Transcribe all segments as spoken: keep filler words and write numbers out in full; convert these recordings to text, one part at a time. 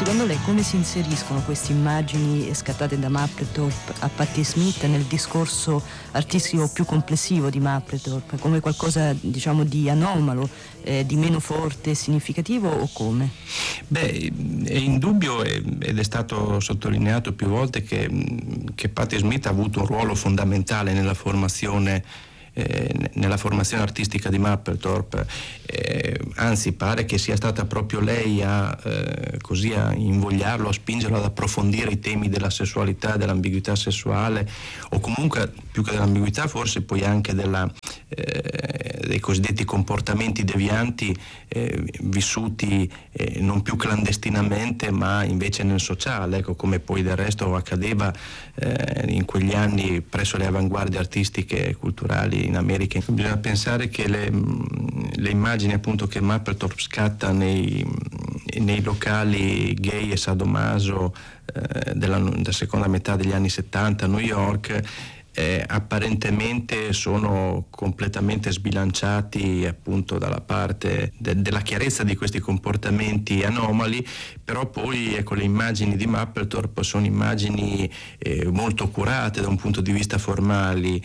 Secondo lei come si inseriscono queste immagini scattate da Mapplethorpe a Patti Smith nel discorso artistico più complessivo di Mapplethorpe, come qualcosa, diciamo, di anomalo, eh, di meno forte e significativo, o come? Beh, è indubbio ed è stato sottolineato più volte che, che Patti Smith ha avuto un ruolo fondamentale nella formazione Eh, nella formazione artistica di Mapplethorpe, eh, anzi pare che sia stata proprio lei a, eh, così a invogliarlo, a spingerlo ad approfondire i temi della sessualità, dell'ambiguità sessuale, o comunque più che dell'ambiguità forse poi anche della, eh, dei cosiddetti comportamenti devianti eh, vissuti eh, non più clandestinamente ma invece nel sociale, ecco, come poi del resto accadeva eh, in quegli anni presso le avanguardie artistiche e culturali in America. Bisogna pensare che le, le immagini appunto che Mapplethorpe scatta nei, nei locali gay e sadomaso eh, della, della seconda metà degli anni settanta a New York Eh, apparentemente sono completamente sbilanciati appunto dalla parte de- della chiarezza di questi comportamenti anomali, però poi ecco, le immagini di Mapplethorpe sono immagini eh, molto curate da un punto di vista formali,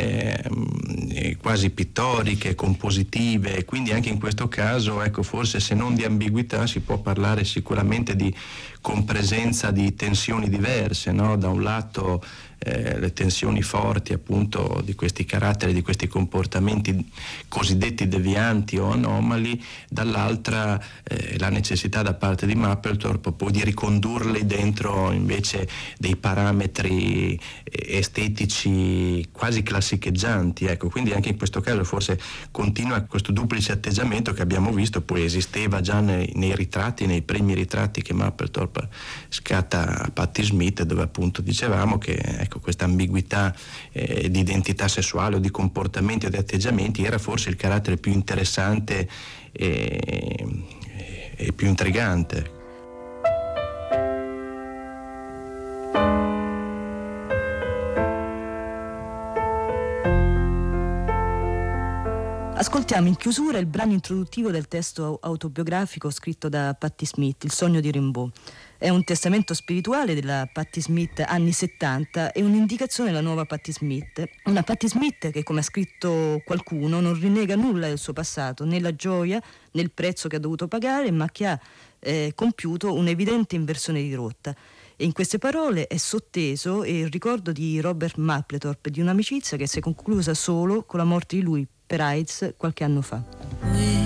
eh, quasi pittoriche, compositive, quindi anche in questo caso ecco, forse se non di ambiguità si può parlare sicuramente di compresenza di tensioni diverse, no? Da un lato eh, le tensioni forti appunto di questi caratteri, di questi comportamenti cosiddetti devianti o anomali, dall'altra eh, la necessità da parte di Mapplethorpe poi di ricondurli dentro invece dei parametri estetici quasi classicheggianti, ecco, quindi anche in questo caso forse continua questo duplice atteggiamento che abbiamo visto poi esisteva già nei, nei ritratti, nei primi ritratti che Mapplethorpe scatta a Patti Smith, dove appunto dicevamo che ecco, questa ambiguità eh, di identità sessuale o di comportamenti o di atteggiamenti era forse il carattere più interessante e, e più intrigante. Ascoltiamo in chiusura il brano introduttivo del testo autobiografico scritto da Patti Smith, Il sogno di Rimbaud. È un testamento spirituale della Patti Smith anni settanta e un'indicazione alla nuova Patti Smith. Una Patti Smith che, come ha scritto qualcuno, non rinnega nulla del suo passato, né la gioia né il prezzo che ha dovuto pagare, ma che ha eh, compiuto un'evidente inversione di rotta. E in queste parole è sotteso il ricordo di Robert Mapplethorpe, di un'amicizia che si è conclusa solo con la morte di lui per AIDS qualche anno fa.